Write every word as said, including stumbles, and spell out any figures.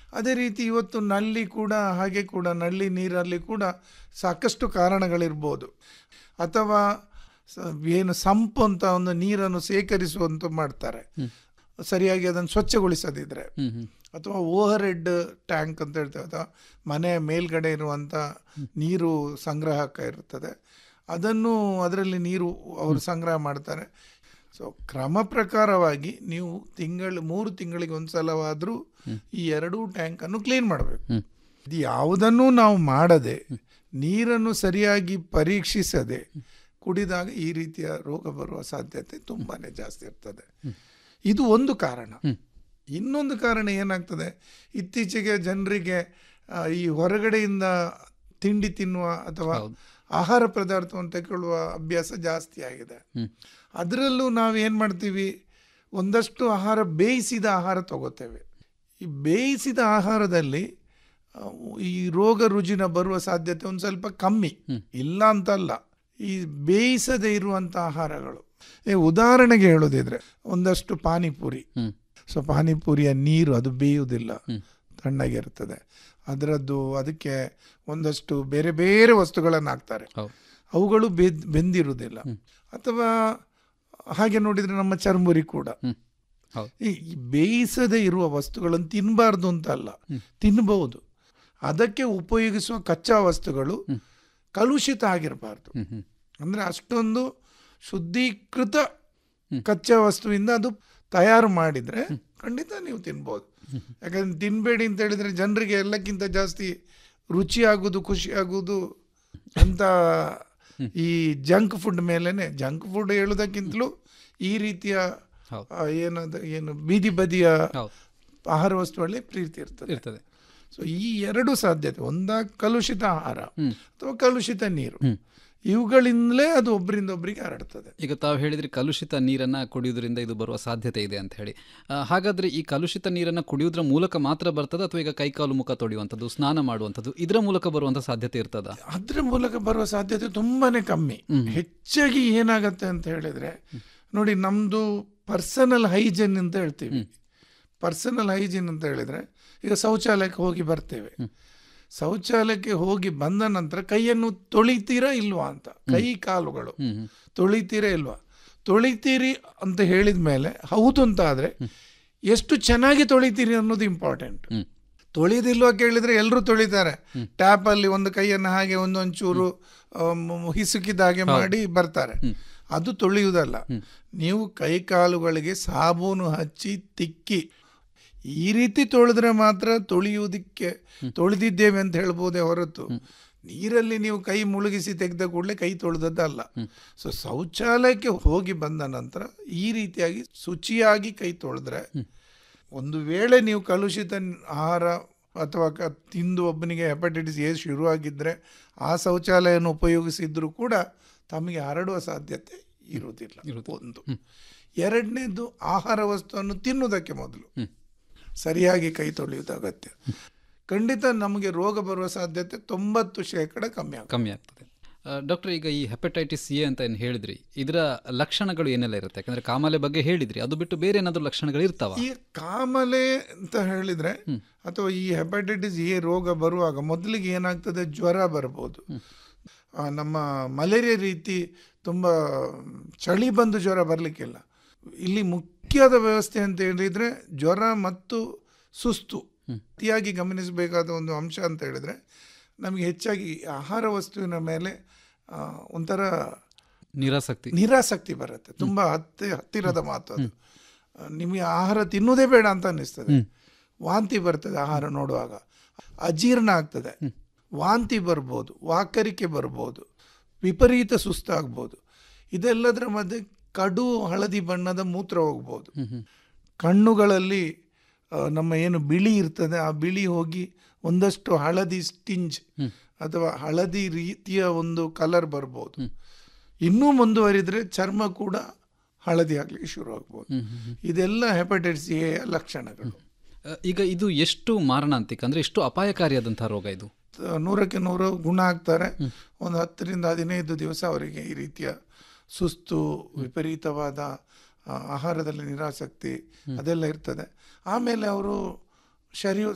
ಅದೇ ರೀತಿ ಇವತ್ತು ನಲ್ಲಿ ಕೂಡ ಹಾಗೆ ಕೂಡ ನಲ್ಲಿ ನೀರಲ್ಲಿ ಕೂಡ ಸಾಕಷ್ಟು ಕಾರಣಗಳಿರ್ಬೋದು. ಅಥವಾ ಏನು ಸಂಪು ಅಂತ ಒಂದು ನೀರನ್ನು ಸೇಕರಿಸುವಂತ ಮಾಡ್ತಾರೆ, ಸರಿಯಾಗಿ ಅದನ್ನು ಸ್ವಚ್ಛಗೊಳಿಸದಿದ್ರೆ. ಅಥವಾ ಓವರ್ ಹೆಡ್ ಟ್ಯಾಂಕ್ ಅಂತ ಹೇಳ್ತೇವೆ, ಅಥವಾ ಮನೆಯ ಮೇಲ್ಗಡೆ ಇರುವಂಥ ನೀರು ಸಂಗ್ರಹಕ ಇರುತ್ತದೆ, ಅದನ್ನು ಅದರಲ್ಲಿ ನೀರು ಅವರು ಸಂಗ್ರಹ ಮಾಡ್ತಾರೆ. ಸೊ ಕ್ರಮ ಪ್ರಕಾರವಾಗಿ ನೀವು ತಿಂಗಳು ಮೂರು ತಿಂಗಳಿಗೆ ಒಂದು ಸಲವಾದರೂ ಈ ಎರಡೂ ಟ್ಯಾಂಕನ್ನು ಕ್ಲೀನ್ ಮಾಡಬೇಕು. ಇದು ಯಾವುದನ್ನು ನಾವು ಮಾಡದೆ, ನೀರನ್ನು ಸರಿಯಾಗಿ ಪರೀಕ್ಷಿಸದೆ ಕುಡಿದಾಗ ಈ ರೀತಿಯ ರೋಗ ಬರುವ ಸಾಧ್ಯತೆ ತುಂಬಾ ಜಾಸ್ತಿ ಇರ್ತದೆ. ಇದು ಒಂದು ಕಾರಣ. ಇನ್ನೊಂದು ಕಾರಣ ಏನಾಗ್ತದೆ, ಇತ್ತೀಚೆಗೆ ಜನರಿಗೆ ಈ ಹೊರಗಡೆಯಿಂದ ತಿಂಡಿ ತಿನ್ನುವ ಅಥವಾ ಆಹಾರ ಪದಾರ್ಥವನ್ನು ತಗೊಳ್ಳುವ ಅಭ್ಯಾಸ ಜಾಸ್ತಿ ಆಗಿದೆ. ಅದರಲ್ಲೂ ನಾವು ಏನು ಮಾಡ್ತೀವಿ, ಒಂದಷ್ಟು ಆಹಾರ ಬೇಯಿಸಿದ ಆಹಾರ ತಗೋತೇವೆ. ಈ ಬೇಯಿಸಿದ ಆಹಾರದಲ್ಲಿ ಈ ರೋಗ ರುಜಿನ ಬರುವ ಸಾಧ್ಯತೆ ಒಂದು ಸ್ವಲ್ಪ ಕಮ್ಮಿ, ಇಲ್ಲ ಅಂತಲ್ಲ. ಈ ಬೇಯಿಸದೇ ಇರುವಂಥ ಆಹಾರಗಳು, ಉದಾಹರಣೆಗೆ ಹೇಳೋದಿದ್ರೆ ಒಂದಷ್ಟು ಪಾನಿಪುರಿ. ಸೊ ಪಾನಿಪುರಿಯ ನೀರು ಅದು ಬೇಯುವುದಿಲ್ಲ, ತಣ್ಣಗಿರ್ತದೆ. ಅದರದ್ದು ಅದಕ್ಕೆ ಒಂದಷ್ಟು ಬೇರೆ ಬೇರೆ ವಸ್ತುಗಳನ್ನು ಹಾಕ್ತಾರೆ, ಅವುಗಳು ಬೆದ್ ಬೆಂದಿರುವುದಿಲ್ಲ. ಅಥವಾ ಹಾಗೆ ನೋಡಿದರೆ ನಮ್ಮ ಚರ್ಮುರಿ ಕೂಡ ಈ ಬೇಯಿಸದೇ ಇರುವ ವಸ್ತುಗಳನ್ನು ತಿನ್ನಬಾರ್ದು ಅಂತ ಅಲ್ಲ, ತಿನ್ನಬಹುದು. ಅದಕ್ಕೆ ಉಪಯೋಗಿಸುವ ಕಚ್ಚಾ ವಸ್ತುಗಳು ಕಲುಷಿತ ಆಗಿರಬಾರ್ದು. ಅಂದರೆ ಅಷ್ಟೊಂದು ಶುದ್ಧೀಕೃತ ಕಚ್ಚಾ ವಸ್ತುವಿಂದ ಅದು ತಯಾರು ಮಾಡಿದರೆ ಖಂಡಿತ ನೀವು ತಿನ್ಬೋದು. ಯಾಕಂದ್ರೆ ತಿನ್ನಬೇಡಿ ಅಂತ ಹೇಳಿದರೆ ಜನರಿಗೆ ಎಲ್ಲಕ್ಕಿಂತ ಜಾಸ್ತಿ ರುಚಿ ಆಗೋದು, ಖುಷಿ ಆಗೋದು ಅಂತ ಈ ಜಂಕ್ ಫುಡ್ ಮೇಲೇನೆ. ಜಂಕ್ ಫುಡ್ ಹೇಳೋದಕ್ಕಿಂತಲೂ ಈ ರೀತಿಯ ಏನದ ಏನು ಬೀದಿ ಬದಿಯ ಆಹಾರ ವಸ್ತುಗಳಲ್ಲಿ ಪ್ರೀತಿ ಇರ್ತದೆ. ಸೊ ಈ ಎರಡು ಸಾಧ್ಯತೆ, ಒಂದ ಕಲುಷಿತ ಆಹಾರ ಅಥವಾ ಕಲುಷಿತ ನೀರು, ಇವುಗಳಿಂದಲೇ ಅದು ಒಬ್ಬರಿಂದ ಒಬ್ಬರಿಗೆ ಹರಡ್ತದೆ. ಈಗ ತಾವು ಹೇಳಿದ್ರಿ ಕಲುಷಿತ ನೀರನ್ನು ಕುಡಿಯೋದ್ರಿಂದ ಇದು ಬರುವ ಸಾಧ್ಯತೆ ಇದೆ ಅಂತ ಹೇಳಿ. ಹಾಗಾದರೆ ಈ ಕಲುಷಿತ ನೀರನ್ನು ಕುಡಿಯೋದ್ರ ಮೂಲಕ ಮಾತ್ರ ಬರ್ತದೆ, ಅಥವಾ ಈಗ ಕೈಕಾಲು ಮುಖ ತೊಳೆಯುವಂಥದ್ದು, ಸ್ನಾನ ಮಾಡುವಂಥದ್ದು, ಇದರ ಮೂಲಕ ಬರುವಂಥ ಸಾಧ್ಯತೆ ಇರ್ತದ? ಅದರ ಮೂಲಕ ಬರುವ ಸಾಧ್ಯತೆ ತುಂಬಾ ಕಮ್ಮಿ. ಹೆಚ್ಚಾಗಿ ಏನಾಗತ್ತೆ ಅಂತ ಹೇಳಿದರೆ, ನೋಡಿ, ನಮ್ಮದು ಪರ್ಸನಲ್ ಹೈಜಿನ್ ಅಂತ ಹೇಳ್ತೀವಿ. ಪರ್ಸನಲ್ ಹೈಜಿನ್ ಅಂತ ಹೇಳಿದರೆ, ಈಗ ಶೌಚಾಲಯಕ್ಕೆ ಹೋಗಿ ಬರ್ತೇವೆ, ಶೌಚಾಲಯಕ್ಕೆ ಹೋಗಿ ಬಂದ ನಂತರ ಕೈಯನ್ನು ತೊಳಿತೀರಾ ಇಲ್ವಾ ಅಂತ, ಕೈ ಕಾಲುಗಳು ತೊಳಿತೀರಾ ಇಲ್ವಾ, ತೊಳಿತೀರಿ ಅಂತ ಹೇಳಿದ ಮೇಲೆ ಹೌದು ಅಂತ ಆದರೆ ಎಷ್ಟು ಚೆನ್ನಾಗಿ ತೊಳಿತೀರಿ ಅನ್ನೋದು ಇಂಪಾರ್ಟೆಂಟ್. ತೊಳಿದಿಲ್ವಾ ಕೇಳಿದರೆ ಎಲ್ಲರೂ ತೊಳಿತಾರೆ, ಟ್ಯಾಪಲ್ಲಿ ಒಂದು ಕೈಯನ್ನು ಹಾಗೆ ಒಂದೊಂಚೂರು ಹಿಸುಕಿದ ಹಾಗೆ ಮಾಡಿ ಬರ್ತಾರೆ. ಅದು ತೊಳೆಯುವುದಲ್ಲ. ನೀವು ಕೈ ಕಾಲುಗಳಿಗೆ ಸಾಬೂನು ಹಚ್ಚಿ ತಿಕ್ಕಿ ಈ ರೀತಿ ತೊಳೆದ್ರೆ ಮಾತ್ರ ತೊಳೆಯುವುದಕ್ಕೆ ತೊಳೆದಿದ್ದೇವೆ ಅಂತ ಹೇಳ್ಬೋದೇ ಹೊರತು ನೀರಲ್ಲಿ ನೀವು ಕೈ ಮುಳುಗಿಸಿ ತೆಗೆದ ಕೂಡಲೇ ಕೈ ತೊಳೆದದ್ದಲ್ಲ. ಸೊ ಶೌಚಾಲಯಕ್ಕೆ ಹೋಗಿ ಬಂದ ನಂತರ ಈ ರೀತಿಯಾಗಿ ಶುಚಿಯಾಗಿ ಕೈ ತೊಳೆದ್ರೆ, ಒಂದು ವೇಳೆ ನೀವು ಕಲುಷಿತ ಆಹಾರ ಅಥವಾ ತಿಂದು ಒಬ್ಬನಿಗೆ ಹೆಪಟೈಟಿಸ್ ಎ ಶುರುವಾಗಿದ್ದರೆ ಆ ಶೌಚಾಲಯವನ್ನು ಉಪಯೋಗಿಸಿದ್ರೂ ಕೂಡ ತಮಗೆ ಹರಡುವ ಸಾಧ್ಯತೆ ಇರುವುದಿಲ್ಲ. ಒಂದು. ಎರಡನೇದು, ಆಹಾರ ವಸ್ತುವನ್ನು ತಿನ್ನುವುದಕ್ಕೆ ಮೊದಲು ಸರಿಯಾಗಿ ಕೈ ತೊಳೆಯುವುದು ಅಗತ್ಯ. ಖಂಡಿತ ನಮಗೆ ರೋಗ ಬರುವ ಸಾಧ್ಯತೆ ತೊಂಬತ್ತು ಶೇಕಡ ಕಮ್ಮಿ ಆಗ ಕಮ್ಮಿ ಆಗ್ತದೆ. ಡಾಕ್ಟರ್, ಈಗ ಈ ಹೆಪಟೈಟಿಸ್ ಎ ಅಂತ ಏನು ಹೇಳಿದ್ರಿ, ಇದರ ಲಕ್ಷಣಗಳು ಏನೆಲ್ಲ ಇರುತ್ತೆ? ಯಾಕಂದರೆ ಕಾಮಾಲೆ ಬಗ್ಗೆ ಹೇಳಿದ್ರಿ, ಅದು ಬಿಟ್ಟು ಬೇರೆ ಏನಾದರೂ ಲಕ್ಷಣಗಳು ಇರ್ತಾವ? ಈ ಕಾಮಾಲೆ ಅಂತ ಹೇಳಿದರೆ ಅಥವಾ ಈ ಹೆಪಟೈಟಿಸ್ ಎ ರೋಗ ಬರುವಾಗ ಮೊದಲಿಗೆ ಏನಾಗ್ತದೆ, ಜ್ವರ ಬರ್ಬೋದು. ನಮ್ಮ ಮಲೇರಿಯಾ ರೀತಿ ತುಂಬ ಚಳಿ ಬಂದು ಜ್ವರ ಬರಲಿಕ್ಕಿಲ್ಲ. ಇಲ್ಲಿ ಮುಖ್ಯದ ವ್ಯವಸ್ಥೆ ಅಂತ ಹೇಳಿದರೆ ಜ್ವರ ಮತ್ತು ಸುಸ್ತು. ಅತಿಯಾಗಿ ಗಮನಿಸಬೇಕಾದ ಒಂದು ಅಂಶ ಅಂತ ಹೇಳಿದರೆ, ನಮಗೆ ಹೆಚ್ಚಾಗಿ ಆಹಾರ ವಸ್ತುವಿನ ಮೇಲೆ ಒಂಥರ ನಿರಾಸಕ್ತಿ ನಿರಾಸಕ್ತಿ ಬರುತ್ತೆ. ತುಂಬ ಹತ್ತಿ ಹತ್ತಿರದ ಮಾತು ಅದು. ನಿಮಗೆ ಆಹಾರ ತಿನ್ನುವುದೇ ಬೇಡ ಅಂತ ಅನ್ನಿಸ್ತದೆ, ವಾಂತಿ ಬರ್ತದೆ ಆಹಾರ ನೋಡುವಾಗ, ಅಜೀರ್ಣ ಆಗ್ತದೆ, ವಾಂತಿ ಬರ್ಬೋದು, ವಾಕರಿಕೆ ಬರ್ಬೋದು, ವಿಪರೀತ ಸುಸ್ತಾಗ್ಬೋದು. ಇದೆಲ್ಲದರ ಮಧ್ಯೆ ಕಡು ಹಳದಿ ಬಣ್ಣದ ಮೂತ್ರ ಹೋಗ್ಬೋದು. ಕಣ್ಣುಗಳಲ್ಲಿ ನಮ್ಮ ಏನು ಬಿಳಿ ಇರ್ತದೆ ಆ ಬಿಳಿ ಹೋಗಿ ಒಂದಷ್ಟು ಹಳದಿ ಸ್ಟಿಂಜ್ ಅಥವಾ ಹಳದಿ ರೀತಿಯ ಒಂದು ಕಲರ್ ಬರ್ಬೋದು. ಇನ್ನೂ ಮುಂದುವರಿದರೆ ಚರ್ಮ ಕೂಡ ಹಳದಿ ಆಗಲಿಕ್ಕೆ ಶುರು ಆಗ್ಬೋದು. ಇದೆಲ್ಲ ಹೆಪಟೈಟಿಸ್ ಎ ಲಕ್ಷಣಗಳು. ಈಗ ಇದು ಎಷ್ಟು ಮಾರಣಾಂತಿಕ, ಅಂದರೆ ಎಷ್ಟು ಅಪಾಯಕಾರಿಯಾದಂತಹ ರೋಗ ಇದು? ನೂರಕ್ಕೆ ನೂರು ಗುಣ ಆಗ್ತಾರೆ. ಒಂದು ಹತ್ತರಿಂದ ಹದಿನೈದು ದಿವಸ ಅವರಿಗೆ ಈ ರೀತಿಯ ಸುಸ್ತು, ವಿಪರೀತವಾದ ಆಹಾರದಲ್ಲಿ ನಿರಾಸಕ್ತಿ ಅದೆಲ್ಲ ಇರ್ತದೆ. ಆಮೇಲೆ ಅವರು ಶರೀರ